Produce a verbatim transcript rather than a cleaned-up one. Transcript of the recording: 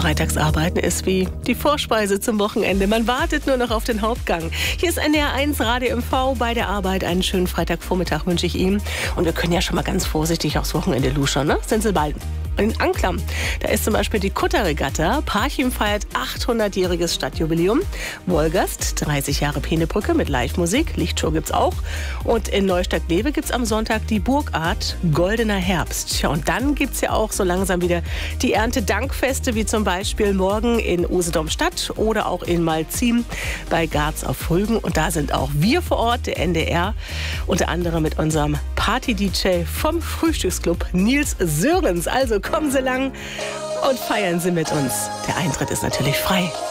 Freitagsarbeiten ist wie die Vorspeise zum Wochenende. Man wartet nur noch auf den Hauptgang. Hier ist N D R eins Radio M V bei der Arbeit. Einen schönen Freitagvormittag wünsche ich Ihnen. Und wir können ja schon mal ganz vorsichtig aufs Wochenende luschern, ne? Senselbalden. In Anklam, da ist zum Beispiel die Kutterregatta. Parchim feiert achthundertjähriges Stadtjubiläum. Wolgast, dreißig Jahre Peenebrücke mit Live-Musik. Lichtshow gibt's auch. Und in Neustadt-Glewe gibt's am Sonntag die Burgart Goldener Herbst. Ja, und dann gibt's ja auch so langsam wieder die Erntedankfeste, wie zum Beispiel morgen in Usedom-Stadt oder auch in Malzin bei Garz auf Rügen. Und da sind auch wir vor Ort, der N D R, unter anderem mit unserem Party-D J vom Frühstücksclub Nils Sörens. Also kommen Sie lang und feiern Sie mit uns. Der Eintritt ist natürlich frei.